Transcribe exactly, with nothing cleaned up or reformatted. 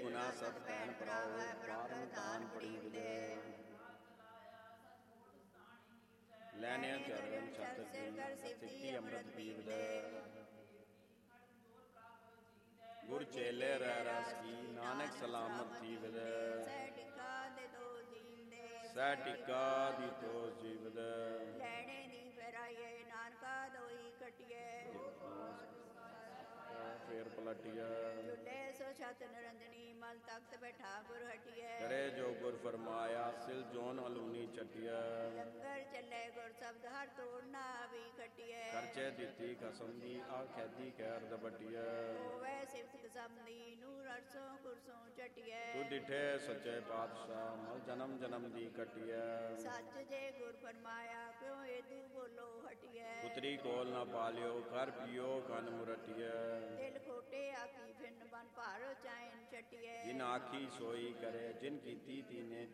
ਗੁਨਾ ਸਤ ਭੈਣ ਭਰਾਓ ਬਾਰਨ ਦਾਨ ਪੜੀ ਵਿਦੇ ਲੈਣੇ ਚਰਨ ਛਤਰ ਸਿੱਧੀ ਅੰਮ੍ਰਿਤ ਪੀਵਦੇ ਗੁਰ ਚੇਲੇ ਰਹਿ ਰਸ ਕੀ ਨਾਨਕ ਸਲਾਮਤ ਜੀਵਦੇ ਸਹਿ ਟਿਕਾ ਦੇ ਦੋ ਜੀਂਦੇ ਸਹਿ ਟਿਕਾ ਦੀ ਤੋ ਜੀਵਦੇ ਲੈਣੇ ਦੀ ਫਰਾਈਏ ਨਾਨਕਾ ਦੋਈ ਕਟਿਏ ਫੇਰ ਪਲਟਿਆ ਝੁੱਲੇ ਸੋ ਛਤ ਨਰੰਜਨੀ ਮਲ ਤਖਤ ਬੈਠਾ ਗੁਰ ਹਟਿਏ ਕਰੇ ਜੋ ਗੁਰ ਫਰਮਾਇਆ ਸਿਲ ਜੋਨ ਅਲੂਨੀ ਚਟਿਆ ਲੰਗਰ ਚੱਲੇ ਗੁਰ ਸ਼ਬਦ ਹਰ ਤੋੜਨਾ ਵੀ ਖਟਿਏ ਕਰਚੇ ਦਿੱਤੀ ਕਸਮ ਦੀ ਆ ਖੈਦੀ ਕਹਿਰ ਦਬਟਿਆ ਹੋਵੇ ਸਿਫਤ ਕਸਮ ਦੀ ਨੂਰ ਅਰਸੋਂ ਕੁਰਸੋਂ ਚਟਿਏ ਤੂੰ ਡਿਠੇ ਸੱਚੇ ਪਾਤਸ਼ਾਹ ਮਲ ਜਨਮ ਜਨਮ ਦੀ ਕਟਿਆ ਸੱਚ ਜੇ ਗੁਰ ਫਰਮਾਇਆ ਕਿਉਂ ਏਦੂ ਬੋਲੋ ਹਟਿਏ ਪੁੱਤਰੀ ਕੋਲ ਨਾ ਪਾਲਿਓ ਕਰ ਪੀਓ ਕੰਨ ਮੁਰਟਿਆ ਦਿਲ ਖੋਟੇ ਆਖੀ ਫਿਰਨ ਬਨ ਭਾਰ ਚਾਇਨ ਚਟਿਏ ਜਿਨ ਆਖੀ ਸੋਈ ਕਰੇ ਜਿਨ ਕੀਤੀ ਤੀਨੇ